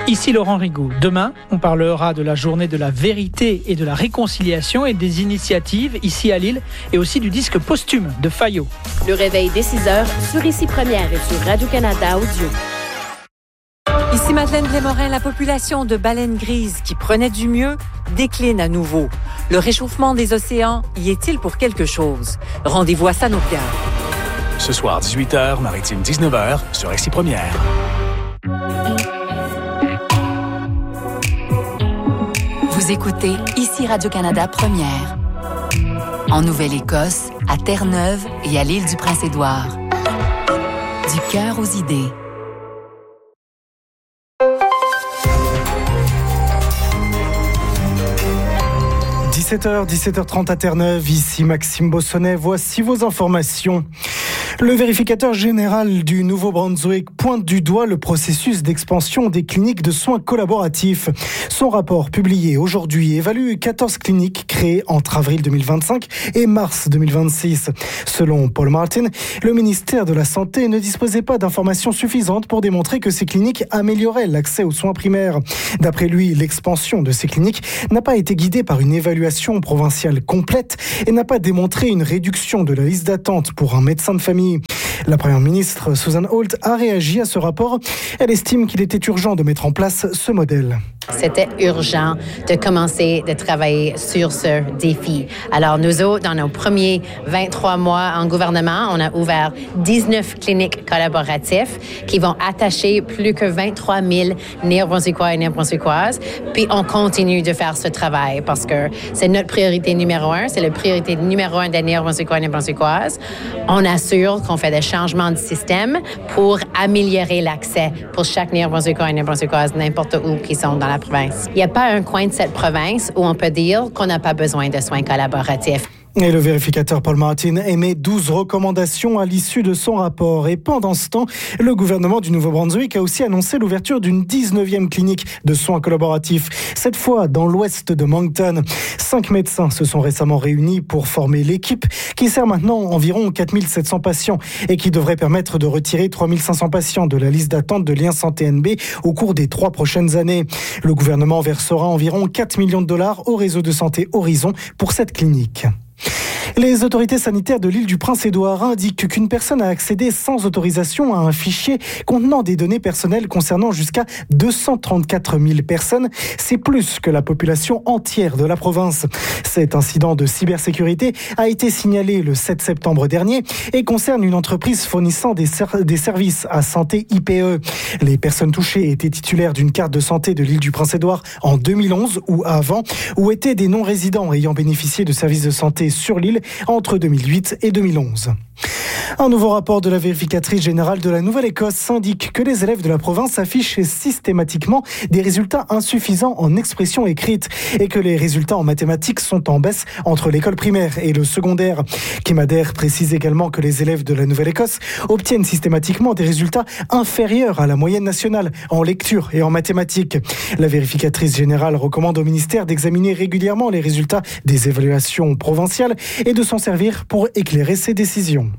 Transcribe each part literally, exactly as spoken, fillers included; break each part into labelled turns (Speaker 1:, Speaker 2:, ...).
Speaker 1: Ici Laurent Rigaud. Demain, on parlera de la journée de la vérité et de la réconciliation et des initiatives ici à Lille et aussi du disque posthume de Fayot.
Speaker 2: Le réveil dès six heures sur Ici Première et sur Radio-Canada Audio.
Speaker 3: Ici Madeleine Blais-Morin, la population de baleines grises qui prenait du mieux décline à nouveau. Le réchauffement des océans y est-il pour quelque chose? Rendez-vous à Sanokia.
Speaker 4: Ce soir, dix-huit heures, Maritime dix-neuf heures, sur Ici Première.
Speaker 5: Vous écoutez Ici Radio-Canada Première. En Nouvelle-Écosse, à Terre-Neuve et à l'île du Prince-Édouard. Du cœur aux idées.
Speaker 6: dix-sept heures, dix-sept heures trente à Terre-Neuve, ici Maxime Bossonnet, voici vos informations. Le vérificateur général du Nouveau-Brunswick pointe du doigt le processus d'expansion des cliniques de soins collaboratifs. Son rapport publié aujourd'hui évalue quatorze cliniques créées entre avril deux mille vingt-cinq et mars deux mille vingt-six. Selon Paul Martin, le ministère de la Santé ne disposait pas d'informations suffisantes pour démontrer que ces cliniques amélioraient l'accès aux soins primaires. D'après lui, l'expansion de ces cliniques n'a pas été guidée par une évaluation provinciale complète et n'a pas démontré une réduction de la liste d'attente pour un médecin de famille. La première ministre Susan Holt a réagi à ce rapport. Elle estime qu'il était urgent de mettre en place ce modèle.
Speaker 7: C'était urgent de commencer de travailler sur ce défi. Alors, nous autres, dans nos premiers vingt-trois mois en gouvernement, on a ouvert dix-neuf cliniques collaboratives qui vont attacher plus que vingt-trois mille Néo-Brunswickois et Néo-Brunswickoises. Puis, on continue de faire ce travail parce que c'est notre priorité numéro un. C'est la priorité numéro un des Néo-Brunswickois et Néo-Brunswickoises. On assure qu'on fait des changements de système pour améliorer l'accès pour chaque Néo-Brunswickois et Néo-Brunswickoise n'importe où qui sont dans la province. Il n'y a pas un coin de cette province où on peut dire qu'on n'a pas besoin de soins collaboratifs.
Speaker 6: Et le vérificateur Paul Martin émet douze recommandations à l'issue de son rapport. Et pendant ce temps, le gouvernement du Nouveau-Brunswick a aussi annoncé l'ouverture d'une dix-neuvième clinique de soins collaboratifs, cette fois dans l'ouest de Moncton. Cinq médecins se sont récemment réunis pour former l'équipe qui sert maintenant environ quatre mille sept cents patients et qui devrait permettre de retirer trois mille cinq cents patients de la liste d'attente de Liens Santé N B au cours des trois prochaines années. Le gouvernement versera environ quatre millions de dollars au réseau de santé Horizon pour cette clinique. Les autorités sanitaires de l'île du Prince-Édouard indiquent qu'une personne a accédé sans autorisation à un fichier contenant des données personnelles concernant jusqu'à deux cent trente-quatre mille personnes. C'est plus que la population entière de la province. Cet incident de cybersécurité a été signalé le sept septembre dernier et concerne une entreprise fournissant des, ser- des services à santé I P E. Les personnes touchées étaient titulaires d'une carte de santé de l'île du Prince-Édouard en deux mille onze ou avant, ou étaient des non-résidents ayant bénéficié de services de santé sur l'île entre deux mille huit et deux mille onze. Un nouveau rapport de la vérificatrice générale de la Nouvelle-Écosse indique que les élèves de la province affichent systématiquement des résultats insuffisants en expression écrite et que les résultats en mathématiques sont en baisse entre l'école primaire et le secondaire. Kim Adair précise également que les élèves de la Nouvelle-Écosse obtiennent systématiquement des résultats inférieurs à la moyenne nationale en lecture et en mathématiques. La vérificatrice générale recommande au ministère d'examiner régulièrement les résultats des évaluations provinciales et de s'en servir pour éclairer ses décisions.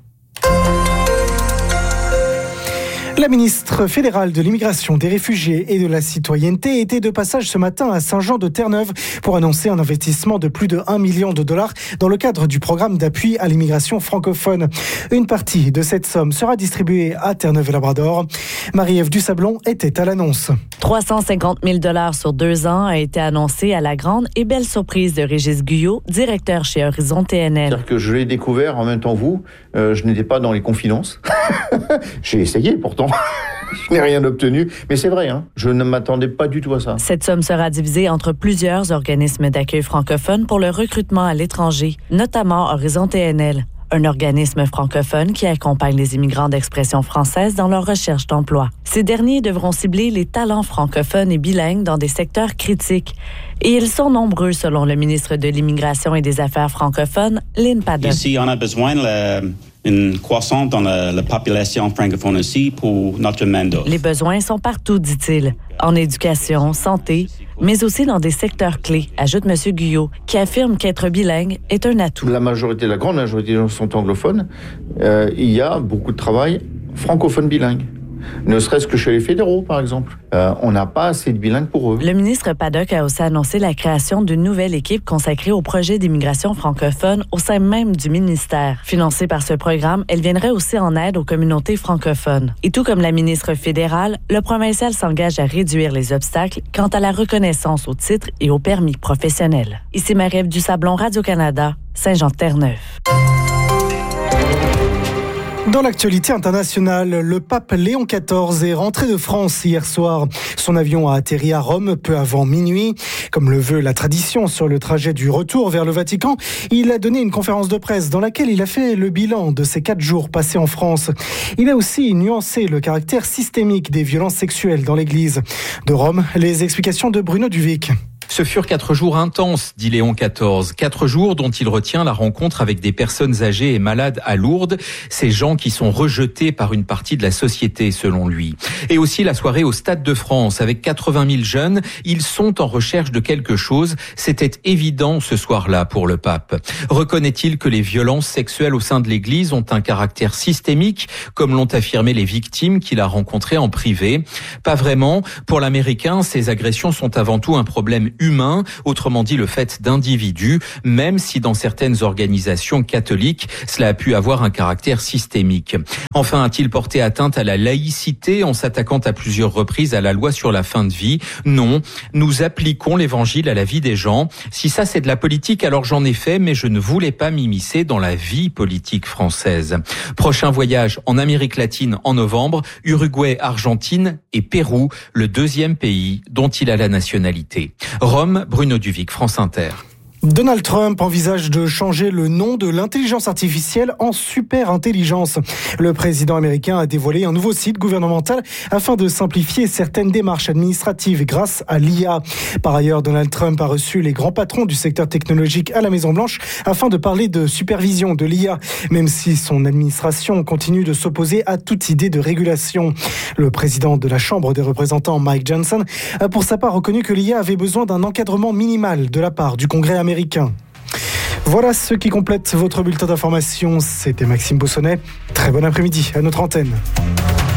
Speaker 6: La ministre fédérale de l'immigration, des réfugiés et de la citoyenneté était de passage ce matin à Saint-Jean-de-Terre-Neuve pour annoncer un investissement de plus de un million de dollars dans le cadre du programme d'appui à l'immigration francophone. Une partie de cette somme sera distribuée à Terre-Neuve-et-Labrador. Marie-Ève Dusablon était à l'annonce.
Speaker 8: trois cent cinquante mille dollars sur deux ans a été annoncé à la grande et belle surprise de Régis Guyot, directeur chez Horizon T N L.
Speaker 9: C'est-à-dire que je l'ai découvert en même temps vous, euh, je n'étais pas dans les confidences. J'ai essayé pourtant. Je n'ai rien obtenu, mais c'est vrai, hein, je ne m'attendais pas du tout à ça.
Speaker 8: Cette somme sera divisée entre plusieurs organismes d'accueil francophones pour le recrutement à l'étranger, notamment Horizon T N L, un organisme francophone qui accompagne les immigrants d'expression française dans leur recherche d'emploi. Ces derniers devront cibler les talents francophones et bilingues dans des secteurs critiques. Et ils sont nombreux, selon le ministre de l'Immigration et des Affaires francophones, Lynn Paddock.
Speaker 10: Ici, on a besoin de la... une croissance dans la, la population francophone aussi pour notre mandat.
Speaker 8: Les besoins sont partout, dit-il, en éducation, santé, mais aussi dans des secteurs clés, ajoute M. Guyot, qui affirme qu'être bilingue est un atout.
Speaker 9: La majorité, la grande majorité des gens sont anglophones. Euh, il y a beaucoup de travail francophone bilingue. Ne serait-ce que chez les fédéraux, par exemple. Euh, on n'a pas assez de bilingues pour eux.
Speaker 8: Le ministre Paddock a aussi annoncé la création d'une nouvelle équipe consacrée au projet d'immigration francophone au sein même du ministère. Financée par ce programme, elle viendrait aussi en aide aux communautés francophones. Et tout comme la ministre fédérale, le provincial s'engage à réduire les obstacles quant à la reconnaissance au titre et au permis professionnel. Ici Marie-Ève Dusablon, Radio-Canada, Saint-Jean-de-Terre-Neuve.
Speaker 6: Dans l'actualité internationale, le pape Léon quatorze est rentré de France hier soir. Son avion a atterri à Rome peu avant minuit. Comme le veut la tradition sur le trajet du retour vers le Vatican, il a donné une conférence de presse dans laquelle il a fait le bilan de ces quatre jours passés en France. Il a aussi nuancé le caractère systémique des violences sexuelles dans l'Église. De Rome, les explications de Bruno Duvic.
Speaker 11: Ce furent quatre jours intenses, dit Léon quatorze. Quatre jours dont il retient la rencontre avec des personnes âgées et malades à Lourdes, ces gens qui sont rejetés par une partie de la société, selon lui. Et aussi la soirée au Stade de France, avec quatre-vingt mille jeunes. Ils sont en recherche de quelque chose. C'était évident ce soir-là pour le pape. Reconnaît-il que les violences sexuelles au sein de l'Église ont un caractère systémique, comme l'ont affirmé les victimes qu'il a rencontrées en privé? Pas vraiment. Pour l'Américain, ces agressions sont avant tout un problème humain, autrement dit le fait d'individus, même si dans certaines organisations catholiques, cela a pu avoir un caractère systémique. Enfin, a-t-il porté atteinte à la laïcité en s'attaquant à plusieurs reprises à la loi sur la fin de vie? Non, nous appliquons l'évangile à la vie des gens. Si ça c'est de la politique, alors j'en ai fait, mais je ne voulais pas m'immiscer dans la vie politique française. Prochain voyage en Amérique latine en novembre, Uruguay, Argentine et Pérou, le deuxième pays dont il a la nationalité. Rome, Bruno Duvic, France Inter.
Speaker 6: Donald Trump envisage de changer le nom de l'intelligence artificielle en super-intelligence. Le président américain a dévoilé un nouveau site gouvernemental afin de simplifier certaines démarches administratives grâce à l'I A. Par ailleurs, Donald Trump a reçu les grands patrons du secteur technologique à la Maison-Blanche afin de parler de supervision de l'I A, même si son administration continue de s'opposer à toute idée de régulation. Le président de la Chambre des représentants, Mike Johnson, a pour sa part reconnu que l'I A avait besoin d'un encadrement minimal de la part du Congrès américain. Américain. Voilà ce qui complète votre bulletin d'information. C'était Maxime Beausonnet. Très bon après-midi à notre antenne.